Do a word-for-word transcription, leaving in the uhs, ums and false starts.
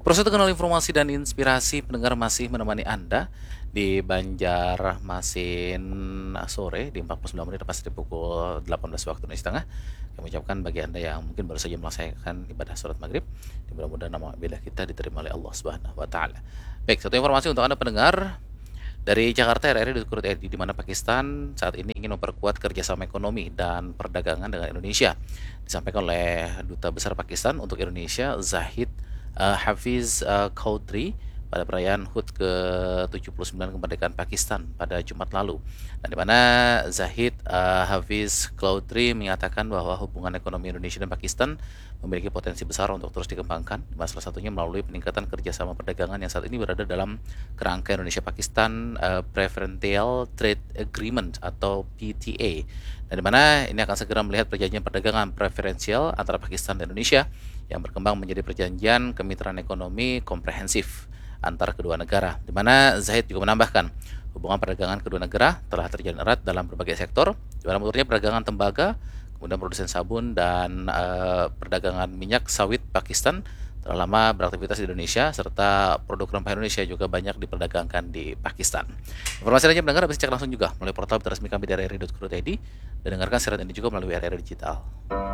Proses kenal informasi dan inspirasi pendengar masih menemani Anda di Banjarmasin sore di empat puluh sembilan menit pas di pukul delapan belas waktu Indonesia Tengah. Kami ucapkan bagi Anda yang mungkin baru saja melaksanakan ibadah sholat maghrib, mudah-mudahan nama ibadah kita diterima oleh Allah Subhanahu wa taala. Baik, satu informasi untuk Anda pendengar dari Jakarta, R R I Turut Edi, di mana Pakistan saat ini ingin memperkuat kerjasama ekonomi dan perdagangan dengan Indonesia. Disampaikan oleh Duta Besar Pakistan untuk Indonesia, Zahid uh, Hafiz uh, Chaudhry pada perayaan H U T ke tujuh puluh sembilan kemerdekaan Pakistan pada Jumat lalu. Dan di mana Zahid uh, Hafiz Chaudhry menyatakan bahwa hubungan ekonomi Indonesia dan Pakistan memiliki potensi besar untuk terus dikembangkan, salah satunya melalui peningkatan kerjasama perdagangan yang saat ini berada dalam kerangka Indonesia-Pakistan uh, Preferential Trade Agreement atau P T A, dan di mana ini akan segera melihat perjanjian perdagangan preferensial antara Pakistan dan Indonesia yang berkembang menjadi perjanjian kemitraan ekonomi komprehensif antar kedua negara, di mana Zahid juga menambahkan hubungan perdagangan kedua negara telah terjalin erat dalam berbagai sektor, di mana menurutnya perdagangan tembaga, kemudian produsen sabun dan uh, perdagangan minyak sawit Pakistan telah lama beraktivitas di Indonesia, serta produk rempah Indonesia juga banyak diperdagangkan di Pakistan. Informasi lainnya mendengar bisa cek langsung juga melalui portal resmi kami dari r r i dot co dot i d dan dengarkan siaran ini juga melalui R R I Digital.